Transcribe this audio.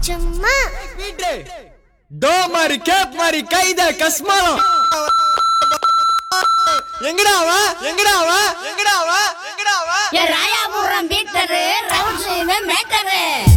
சும்மா டோ மாதிரி கேப் மாதிரி கைத கஸ்மாலம் எங்கடாவா ராயாபுரம் பீட்டரு ரவுண்ட் மேட்டரு